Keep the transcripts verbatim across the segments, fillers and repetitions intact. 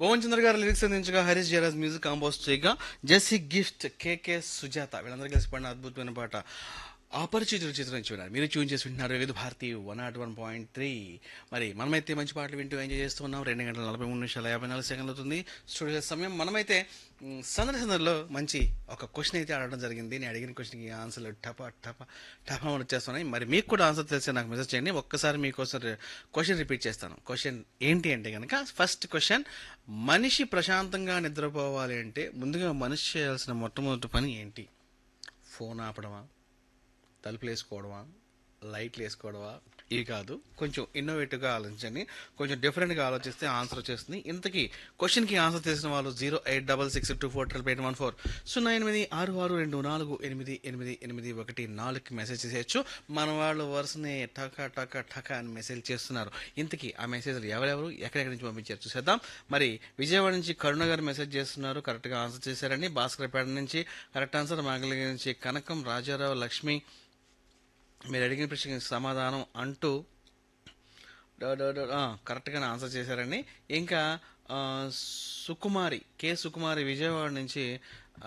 భువన్ చంద్ర గారు లిరిక్స్ అందించగా Harish Jayaraj music compose చేయగా జెస్సీ గిఫ్ట్ కేకే సుజాత వీళ్ళందరూ కలిసి పడిన అద్భుతమైన పాట అపరిచితుల చిత్రం నుంచి విన్నారు. మీరు ట్యూన్ చేసి వింటున్నారు వివిధ Bharati one not one point three. మరి మనమైతే మంచి పాటలు వింటూ ఎంజాయ్ చేస్తూ ఉన్నాం. రెండు గంటల నలభై మూడు నిమిషాల యాభై నాలుగు సెకండ్లు అవుతుంది స్టూడియో సమయం. మనమైతే మ్, సందడి సందడిలో మంచి ఒక క్వశ్చన్ అయితే అడగడం జరిగింది. నేను అడిగిన క్వశ్చన్కి ఆన్సర్లు టపా టపా టపా అని వచ్చేస్తున్నాయి. మరి మీకు కూడా ఆన్సర్ తెలిస్తే నాకు మెసేజ్ చేయండి. ఒక్కసారి మీకోసం క్వశ్చన్ రిపీట్ చేస్తాను. క్వశ్చన్ ఏంటి అంటే కనుక ఫస్ట్ క్వశ్చన్, మనిషి ప్రశాంతంగా నిద్రపోవాలి అంటే ముందుగా మనిషి చేయాల్సిన మొట్టమొదటి పని ఏంటి? ఫోన్ ఆపడమా, తలుపులు వేసుకోవడమా, లైట్లు వేసుకోవడమా? ఇవి కాదు, కొంచెం ఇన్నోవేటివ్గా ఆలోచించండి. కొంచెం డిఫరెంట్గా ఆలోచిస్తే ఆన్సర్ వచ్చేస్తుంది. ఇంతకీ క్వశ్చన్కి ఆన్సర్ తెలిసిన వాళ్ళు zero eight double six two four triple eight one four సున్నా ఎనిమిది ఆరు ఆరు రెండు నాలుగు ఎనిమిది ఎనిమిది ఎనిమిది ఒకటి నాలుగుకి మెసేజ్ చేసేయచ్చు. మన వాళ్ళు వరుసనే టక టక టక అని మెసేజ్ చేస్తున్నారు. ఇంతకీ ఆ మెసేజ్లు ఎవరెవరు ఎక్కడెక్కడి నుంచి పంపించారు చూసేద్దాం. మరి విజయవాడ నుంచి కరుణ గారు మెసేజ్ చేస్తున్నారు, కరెక్ట్గా ఆన్సర్ చేశారండి. భాస్కర్పేట నుంచి కరెక్ట్ ఆన్సర్. మంగళగిరి నుంచి కనకం రాజారావు లక్ష్మి మీరు అడిగిన ప్రశ్నకి సమాధానం అంటూ డ- డ- డ- ఆ, కరెక్ట్గానే ఆన్సర్ చేశారండి. ఇంకా ఆ, సుకుమారి కే సుకుమారి విజయవాడ నుంచి ఆ,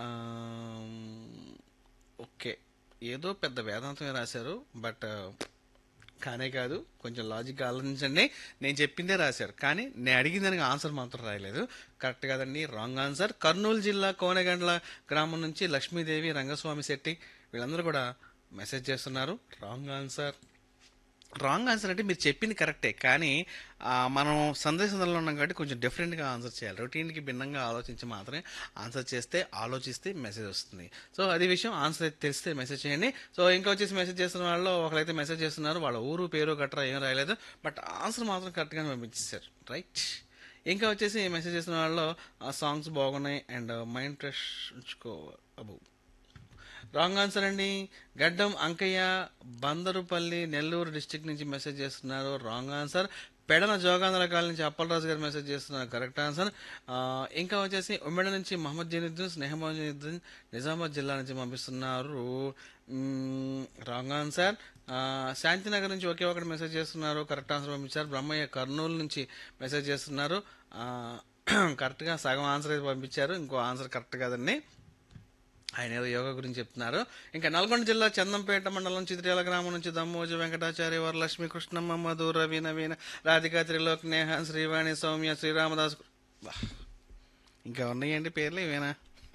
ఓకే, ఏదో పెద్ద వేదాంతమే రాశారు, బట్ కానే కాదు. కొంచెం లాజిక్ ఆలోచించండి. నేను చెప్పిందే రాశారు, కానీ నేను అడిగిన దానికి ఆన్సర్ మాత్రం రాయలేదు. కరెక్ట్ కాదండి, రాంగ్ ఆన్సర్. కర్నూలు జిల్లా కోనగండ్ల గ్రామం నుంచి లక్ష్మీదేవి రంగస్వామి శెట్టి వీళ్ళందరూ కూడా మెసేజ్ చేస్తున్నారు. Wrong answer. రాంగ్ ఆన్సర్ అంటే మీరు చెప్పింది కరెక్టే, కానీ ఆ, మనం సందేశంలో ఉన్నాం కాబట్టి కొంచెం డిఫరెంట్గా ఆన్సర్ చేయాలి. రొటీన్కి భిన్నంగా ఆలోచించి మాత్రమే ఆన్సర్ చేస్తే, ఆలోచిస్తే మెసేజ్ వస్తుంది. సో అది విషయం. ఆన్సర్ అయితే తెలిస్తే మెసేజ్ చేయండి. సో ఇంకా వచ్చేసి మెసేజ్ చేస్తున్న వాళ్ళు ఒకరైతే మెసేజ్ చేస్తున్నారు, వాళ్ళ ఊరు పేరు గట్రా ఏం రాయలేదు, బట్ ఆన్సర్ మాత్రం కరెక్ట్గానే పంపించేశారు. రైట్. ఇంకా వచ్చేసి మెసేజ్ చేస్తున్న వాళ్ళు ఆ సాంగ్స్ బాగున్నాయి అండ్ మైండ్ ఫ్రెష్ ఉంచుకో అబు రాంగ్ ఆన్సర్ అండి. గడ్డం అంకయ్య బందరుపల్లి నెల్లూరు డిస్టిక్ నుంచి మెసేజ్ చేస్తున్నారు. Wrong answer. పెడన జోగాంధ్ర కాలనీ నుంచి అప్పలరాజు గారు మెసేజ్ చేస్తున్నారు. Correct answer. ఆ, ఇంకా వచ్చేసి ఉమ్మెడ నుంచి మహమ్మద్ జనీద్దీన్ స్నేహమోహన్ జనీద్దీన్ నిజామాబాద్ జిల్లా నుంచి పంపిస్తున్నారు. మ్, రాంగ్ ఆన్సర్. ఆ, శాంతినగర్ నుంచి ఒకే ఒకటి మెసేజ్ చేస్తున్నారు. కరెక్ట్ ఆన్సర్ పంపించారు. బ్రహ్మయ్య కర్నూలు నుంచి మెసేజ్ చేస్తున్నారు. ఆ, కరెక్ట్గా సగం ఆన్సర్ అయితే పంపించారు, ఇంకో ఆన్సర్ కరెక్ట్ కాదండి. ఆయన ఏదో యోగా గురించి చెప్తున్నారు. ఇంకా నల్గొండ జిల్లా చందంపేట మండలం చిత్రియాల గ్రామం నుంచి దమ్మోజు వెంకటాచార్య వరలక్ష్మి కృష్ణమ్మ మధు రవి నవీన రాధిక త్రిలోక్ నేహ శ్రీవాణి సౌమ్య శ్రీరామదాస్. వా, ఇంకా ఉన్నాయండి పేర్లు ఇవేనా?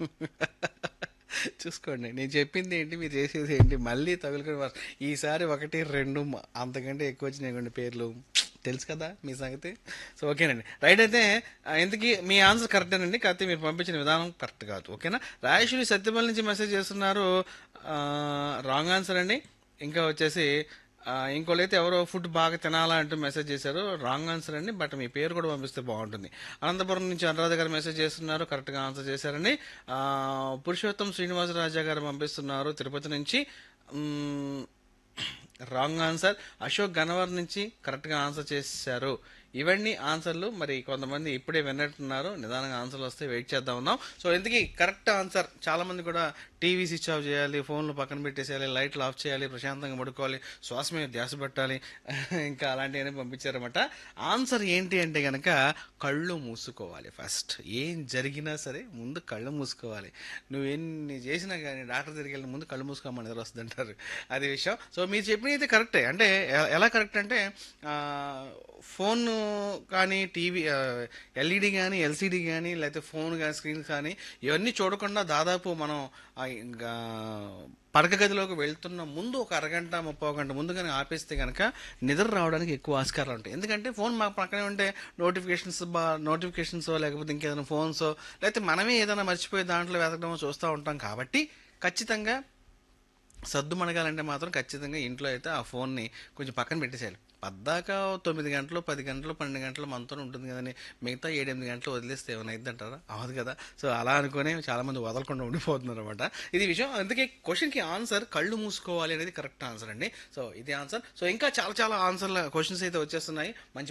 చూసుకోండి, నేను చెప్పింది ఏంటి, మీరు చేసేది ఏంటి, మళ్ళీ తగులుకొని వా- ఈసారి ఒకటి రెండు మ- అంతకంటే ఎక్కువ వచ్చినాయి పేర్లు. తెలుసు కదా మీ సంగతి. సో ఓకేనండి, రైట్. అయితే ఆ, ఇంతకీ మీ ఆన్సర్ కరెక్టేనండి, కాకపోతే మీరు పంపించిన విధానం కరెక్ట్ కాదు. ఓకేనా. రాజేశ్వరి సత్యపల్లి నుంచి మెసేజ్ చేస్తున్నారు. రాంగ్ ఆన్సర్ అండి. ఇంకా వచ్చేసి ఆ, ఇంకోళ్ళైతే ఎవరో ఫుడ్ బాగా తినాలా అంటూ మెసేజ్ చేశారు. రాంగ్ ఆన్సర్ అండి, బట్ మీ పేరు కూడా పంపిస్తే బాగుంటుంది. అనంతపురం నుంచి అనురాధ గారు మెసేజ్ చేస్తున్నారు. కరెక్ట్గా ఆన్సర్ చేశారండి. ఆ, పురుషోత్తం శ్రీనివాసరాజా గారు పంపిస్తున్నారు తిరుపతి నుంచి. మ్, రాంగ్ ఆన్సర్. అశోక్ గన్నవరం నుంచి కరెక్ట్గా ఆన్సర్ చేశారు. ఇవన్నీ ఆన్సర్లు. మరి కొంతమంది ఇప్పుడే విన్నట్టున్నారు, నిదానంగా ఆన్సర్లు వస్తే వెయిట్ చేద్దాం ఉన్నాం. సో ఇంతకీ కరెక్ట్ ఆన్సర్, చాలా మంది కూడా టీవీ స్విచ్ ఆఫ్ చేయాలి, ఫోన్లు పక్కన పెట్టేసేయాలి, లైట్లు ఆఫ్ చేయాలి, ప్రశాంతంగా పడుకోవాలి, శ్వాస మీద ధ్యాస పెట్టాలి, ఇంకా అలాంటివన్నీ పంపించారన్నమాట. ఆన్సర్ ఏంటి అంటే కనుక కళ్ళు మూసుకోవాలి. ఫస్ట్ ఏం జరిగినా సరే ముందు కళ్ళు మూసుకోవాలి. నువ్వు ఎన్ని చేసినా కానీ డాక్టర్ దగ్గరికి వెళ్ళిన ముందు కళ్ళు మూసుకోమని నిద్ర వస్తుంది అంటారు. అది విషయం. సో మీరు చెప్పినది కరెక్టే. అంటే ఎ- ఎలా కరెక్ట్ అంటే ఆ, ఫోన్ కానీ టీవీ ఎల్ఈడి కానీ ఎల్సిడి కానీ లేకపోతే ఫోన్ కానీ స్క్రీన్ కానీ ఇవన్నీ చూడకుండా దాదాపు మనం ఆ, ఇంకా పడక గదిలోకి వెళ్తున్న ముందు ఒక అరగంట ముప్పై గంట ముందు కానీ ఆపేస్తే కనుక నిద్ర రావడానికి ఎక్కువ ఆస్కారాలు ఉంటాయి. ఎందుకంటే ఫోన్ మా పక్కనే ఉంటే నోటిఫికేషన్స్ బా నోటిఫికేషన్స్ లేకపోతే ఇంకేదైనా ఫోన్స్ లేకపోతే మనమే ఏదైనా మర్చిపోయి దాంట్లో వెతకడం చూస్తూ ఉంటాం. కాబట్టి ఖచ్చితంగా సద్దు మణగాలంటే మాత్రం ఖచ్చితంగా ఇంట్లో అయితే ఆ ఫోన్ని కొంచెం పక్కన పెట్టేసేయాలి. పద్దాక తొమ్మిది గంటలు పది గంటలు పన్నెండు గంటలు మనతో ఉంటుంది కదండి, మిగతా ఏడెనిమిది గంటలు వదిలేస్తే ఏమైనా అయిద్ది అంటారా? అవ్వదు కదా. సో అలా అనుకునే చాలామంది వదలకుండా ఉండిపోతున్నారు అనమాట. ఇది విషయం. అందుకే క్వశ్చన్కి ఆన్సర్ కళ్ళు మూసుకోవాలి అనేది కరెక్ట్ ఆన్సర్ అండి. సో ఇది ఆన్సర్. సో ఇంకా చాలా చాలా ఆన్సర్ల క్వశ్చన్స్ అయితే వచ్చేస్తున్నాయి. మంచి